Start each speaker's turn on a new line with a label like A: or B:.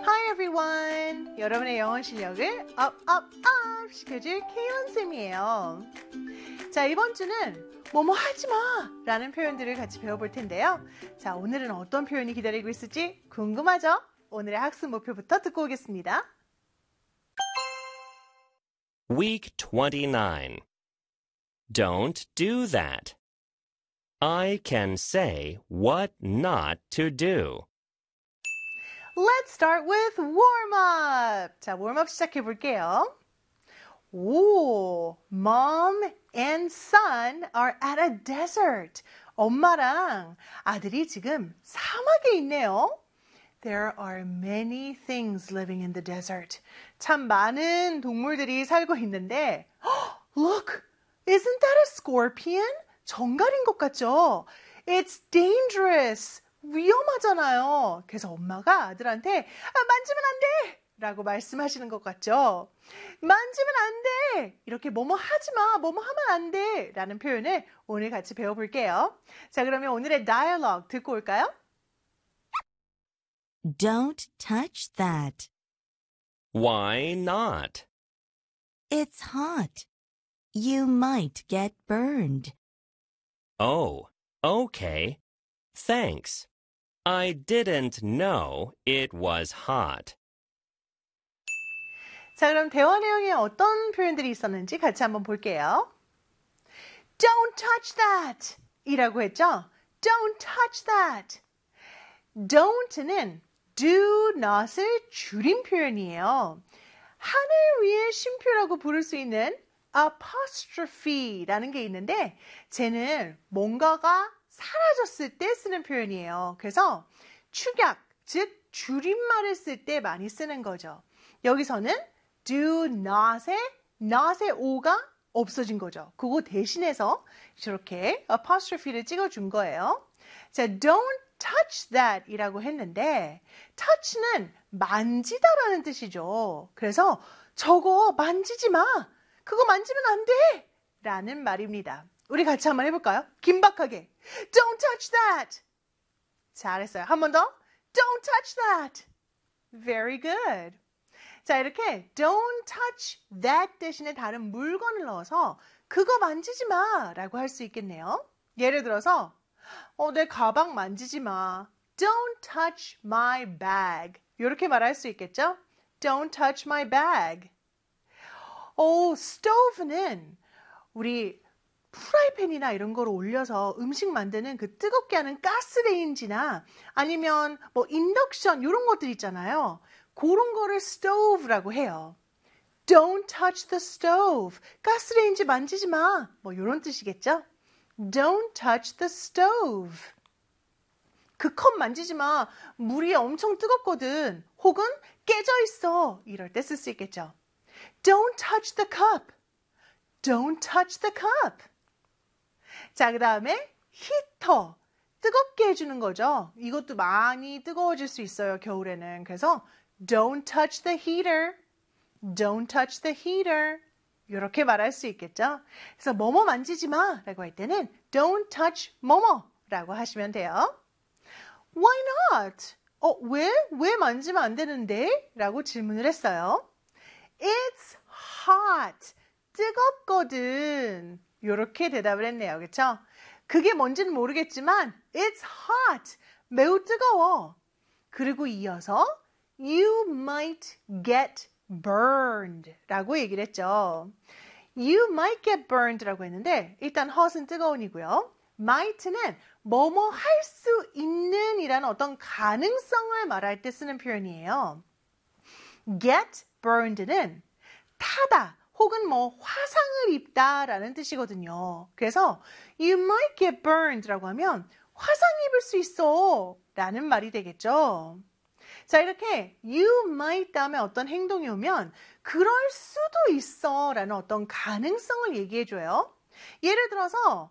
A: Hi everyone! 여러분의 영어 실력을 up 시켜줄 케이런쌤이에요. 자, 이번 주는 뭐뭐 하지마! 라는 표현들을 같이 배워볼 텐데요. 자, 오늘은 어떤 표현이 기다리고 있을지 궁금하죠? 오늘의 학습 목표부터 듣고 오겠습니다.
B: Week 29. Don't do that. I can say what not to do.
A: Let's start with warm-up. 자, warm-up 시작해 볼게요. 오, Mom and son are at a desert. 엄마랑 아들이 지금 사막에 있네요. There are many things living in the desert. 참 많은 동물들이 살고 있는데, Look, isn't that a scorpion? 정갈인 것 같죠? It's dangerous. 위험하잖아요. 그래서 엄마가 아들한테 만지면 안 돼! 라고 말씀하시는 것 같죠? 만지면 안 돼! 이렇게 뭐뭐 하지 마! 뭐뭐 하면 안 돼! 라는 표현을 오늘 같이 배워볼게요. 자, 그러면 오늘의 dialogue 듣고 올까요?
C: Don't touch that.
B: Why not?
C: It's hot. You might get burned.
B: Oh, okay. Thanks. I didn't know it was hot.
A: 자, 그럼 대화 내용에 어떤 표현들이 있었는지 같이 한번 볼게요. Don't touch that! 이라고 했죠? Don't touch that! Don't는 do not을 줄인 표현이에요. 하늘 위의 쉼표라고 부를 수 있는 apostrophe라는 게 있는데 쟤는 뭔가가 사라졌을 때 쓰는 표현이에요. 그래서 축약, 즉 줄임말을 쓸 때 많이 쓰는 거죠. 여기서는 do not의 o가 없어진 거죠. 그거 대신해서 이렇게 apostrophe를 찍어준 거예요. 자, don't touch that 이라고 했는데 touch는 만지다라는 뜻이죠. 그래서 저거 만지지 마. 그거 만지면 안 돼. 라는 말입니다. 우리 같이 한번 해볼까요? 긴박하게. Don't touch that. 잘했어요. 한 번 더. Don't touch that. Very good. 자, 이렇게 don't touch that 대신에 다른 물건을 넣어서 그거 만지지 마 라고 할 수 있겠네요. 예를 들어서 내 가방 만지지 마. Don't touch my bag. 이렇게 말할 수 있겠죠? Don't touch my bag. stove는 우리 프라이팬이나 이런 거를 올려서 음식 만드는 그 뜨겁게 하는 가스레인지나 아니면 뭐 인덕션 이런 것들 있잖아요. 그런 거를 stove라고 해요. Don't touch the stove. 가스레인지 만지지 마. 뭐 이런 뜻이겠죠? Don't touch the stove. 그 컵 만지지 마. 물이 엄청 뜨겁거든. 혹은 깨져 있어. 이럴 때 쓸 수 있겠죠. Don't touch the cup. Don't touch the cup. 자, 그 다음에 히터. 뜨겁게 해주는 거죠. 이것도 많이 뜨거워질 수 있어요, 겨울에는. 그래서 Don't touch the heater. Don't touch the heater. 이렇게 말할 수 있겠죠. 그래서 뭐뭐 만지지 마 라고 할 때는 Don't touch 뭐뭐 라고 하시면 돼요. Why not? 왜 만지면 안 되는데? 라고 질문을 했어요. It's hot. 뜨겁거든. 이렇게 대답을 했네요. 그렇죠? 그게 뭔지는 모르겠지만 It's hot. 매우 뜨거워. 그리고 이어서 You might get burned 라고 얘기를 했죠. You might get burned 라고 했는데 일단 hot은 뜨거운이고요. might는 뭐뭐 할 수 있는 이라는 어떤 가능성을 말할 때 쓰는 표현이에요. get burned는 타다 혹은 뭐 화상을 입다라는 뜻이거든요. 그래서 you might get burned 라고 하면 화상 입을 수 있어 라는 말이 되겠죠. 자, 이렇게 you might 다음에 어떤 행동이 오면 그럴 수도 있어 라는 어떤 가능성을 얘기해줘요. 예를 들어서